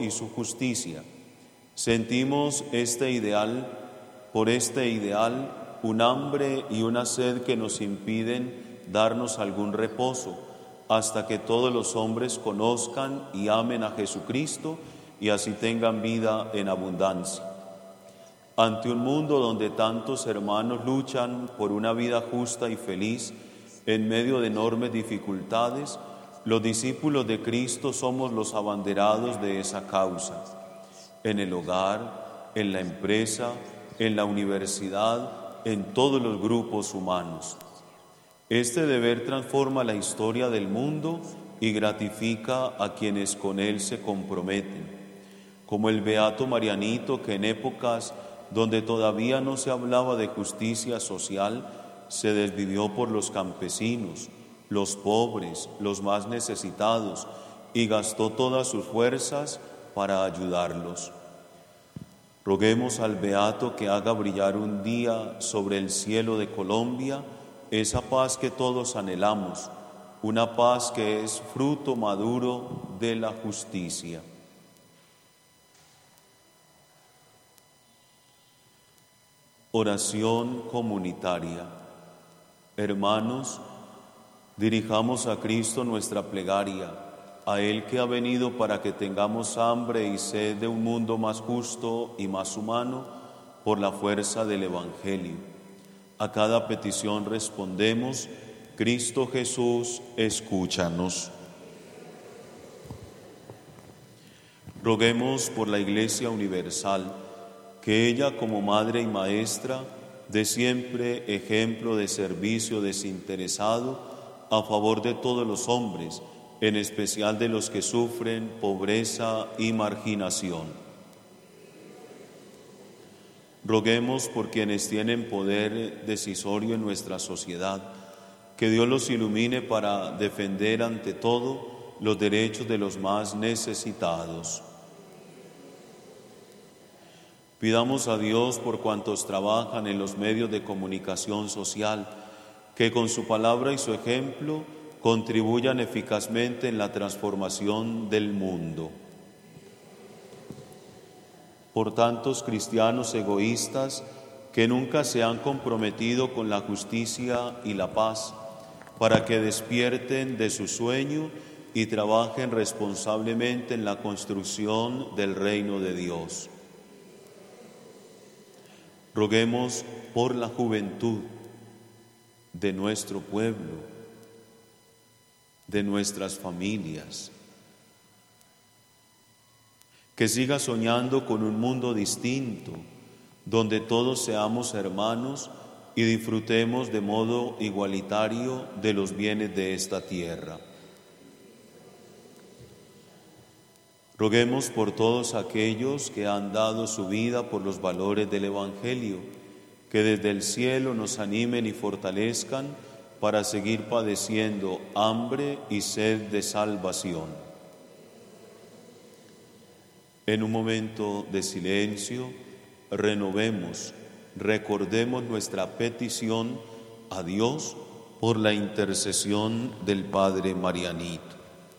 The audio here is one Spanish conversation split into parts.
y su justicia. Sentimos por este ideal, un hambre y una sed que nos impiden darnos algún reposo, hasta que todos los hombres conozcan y amen a Jesucristo y así tengan vida en abundancia. Ante un mundo donde tantos hermanos luchan por una vida justa y feliz, en medio de enormes dificultades, los discípulos de Cristo somos los abanderados de esa causa. En el hogar, en la empresa, en la universidad, en todos los grupos humanos. Este deber transforma la historia del mundo y gratifica a quienes con él se comprometen, como el beato Marianito, que en épocas donde todavía no se hablaba de justicia social, se desvivió por los campesinos, los pobres, los más necesitados, y gastó todas sus fuerzas para ayudarlos. Roguemos al beato que haga brillar un día sobre el cielo de Colombia esa paz que todos anhelamos, una paz que es fruto maduro de la justicia. Oración comunitaria. Hermanos, dirijamos a Cristo nuestra plegaria, a Él que ha venido para que tengamos hambre y sed de un mundo más justo y más humano por la fuerza del Evangelio. A cada petición respondemos: Cristo Jesús, escúchanos. Roguemos por la Iglesia Universal, que ella como Madre y Maestra dé siempre ejemplo de servicio desinteresado a favor de todos los hombres, en especial de los que sufren pobreza y marginación. Roguemos por quienes tienen poder decisorio en nuestra sociedad, que Dios los ilumine para defender ante todo los derechos de los más necesitados. Pidamos a Dios por cuantos trabajan en los medios de comunicación social, que con su palabra y su ejemplo contribuyan eficazmente en la transformación del mundo. Por tantos cristianos egoístas que nunca se han comprometido con la justicia y la paz, para que despierten de su sueño y trabajen responsablemente en la construcción del reino de Dios. Roguemos por la juventud de nuestro pueblo, de nuestras familias, que siga soñando con un mundo distinto, donde todos seamos hermanos y disfrutemos de modo igualitario de los bienes de esta tierra. Roguemos por todos aquellos que han dado su vida por los valores del Evangelio, que desde el cielo nos animen y fortalezcan para seguir padeciendo hambre y sed de salvación. En un momento de silencio, recordemos nuestra petición a Dios por la intercesión del Padre Marianito.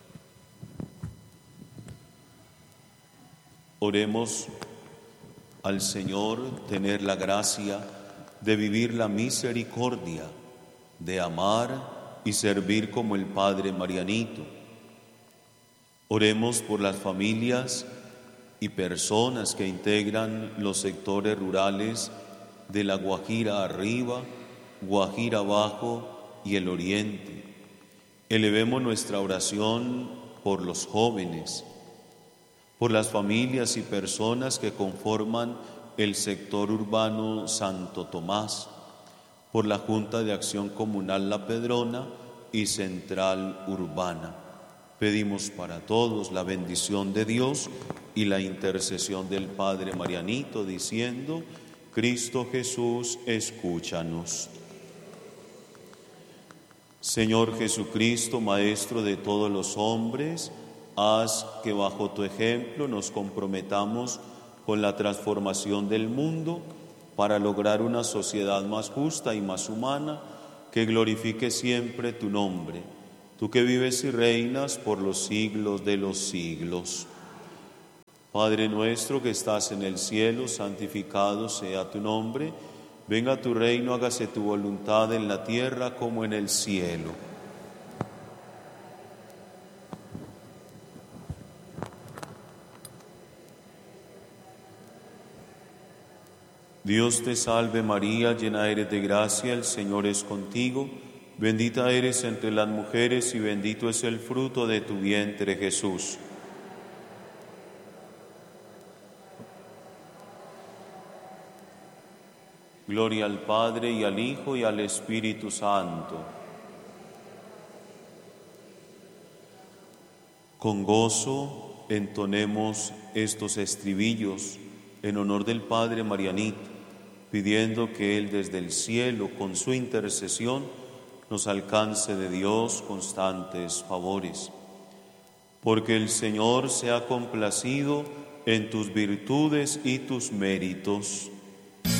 Oremos al Señor tener la gracia de vivir la misericordia, de amar y servir como el Padre Marianito. Oremos por las familias y personas que integran los sectores rurales de la Guajira Arriba, Guajira Abajo y el Oriente. Elevemos nuestra oración por los jóvenes, por las familias y personas que conforman el sector urbano Santo Tomás, por la Junta de Acción Comunal La Pedrona y Central Urbana. Pedimos para todos la bendición de Dios y la intercesión del Padre Marianito, diciendo: Cristo Jesús, escúchanos. Señor Jesucristo, Maestro de todos los hombres, haz que bajo tu ejemplo nos comprometamos con la transformación del mundo para lograr una sociedad más justa y más humana que glorifique siempre tu nombre, tú que vives y reinas por los siglos de los siglos. Padre nuestro que estás en el cielo, santificado sea tu nombre. Venga tu reino, hágase tu voluntad en la tierra como en el cielo. Dios te salve María, llena eres de gracia, el Señor es contigo. Bendita eres entre las mujeres y bendito es el fruto de tu vientre, Jesús. Gloria al Padre y al Hijo y al Espíritu Santo. Con gozo entonemos estos estribillos en honor del Padre Marianito, pidiendo que Él desde el cielo, con su intercesión, nos alcance de Dios constantes favores. Porque el Señor se ha complacido en tus virtudes y tus méritos.